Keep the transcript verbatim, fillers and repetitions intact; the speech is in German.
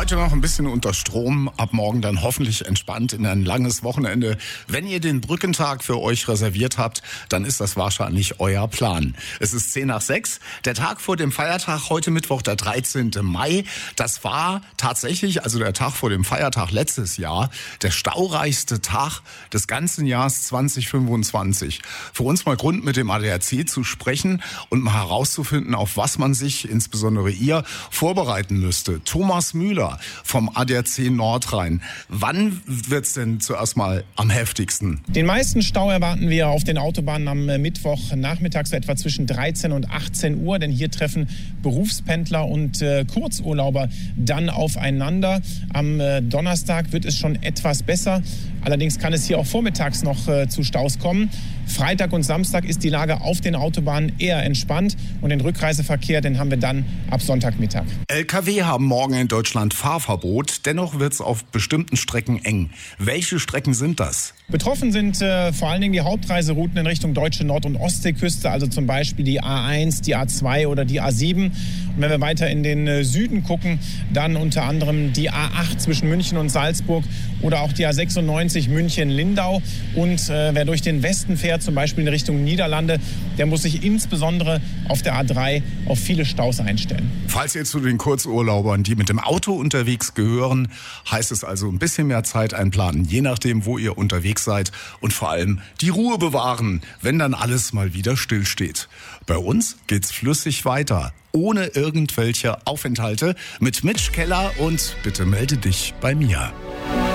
Heute noch ein bisschen unter Strom, ab morgen dann hoffentlich entspannt in ein langes Wochenende. Wenn ihr den Brückentag für euch reserviert habt, dann ist das wahrscheinlich euer Plan. Es ist zehn nach sechs, der Tag vor dem Feiertag, heute Mittwoch, der dreizehnten Mai. Das war tatsächlich, also der Tag vor dem Feiertag letztes Jahr, der staureichste Tag des ganzen Jahres zwanzig fünfundzwanzig. Für uns mal Grund, mit dem A D A C zu sprechen und mal herauszufinden, auf was man sich, insbesondere ihr, vorbereiten müsste. Thomas Müller vom A D A C Nordrhein. Wann wird's denn zuerst mal am heftigsten? Den meisten Stau erwarten wir auf den Autobahnen am Mittwoch nachmittags so etwa zwischen dreizehn und achtzehn Uhr, denn hier treffen Berufspendler und äh, Kurzurlauber dann aufeinander. Am äh, Donnerstag wird es schon etwas besser. Allerdings kann es hier auch vormittags noch äh, zu Staus kommen. Freitag und Samstag ist die Lage auf den Autobahnen eher entspannt und den Rückreiseverkehr, den haben wir dann ab Sonntagmittag. L K W haben morgen in Deutschland Fahrverbot. Dennoch wird es auf bestimmten Strecken eng. Welche Strecken sind das? Betroffen sind äh, vor allen Dingen die Hauptreiserouten in Richtung deutsche Nord- und Ostseeküste, also zum Beispiel die A eins, die A zwei oder die A sieben. Und wenn wir weiter in den äh, Süden gucken, dann unter anderem die A acht zwischen München und Salzburg oder auch die A sechsundneunzig München-Lindau. Und äh, wer durch den Westen fährt, zum Beispiel in Richtung Niederlande, der muss sich insbesondere auf der A drei auf viele Staus einstellen. Falls ihr zu den Kurzurlaubern, die mit dem Auto unterwegs gehören, heißt es also ein bisschen mehr Zeit einplanen, je nachdem, wo ihr unterwegs seid, und vor allem die Ruhe bewahren, wenn dann alles mal wieder stillsteht. Bei uns geht's flüssig weiter, ohne irgendwelche Aufenthalte, mit Mitch Keller und bitte melde dich bei mir.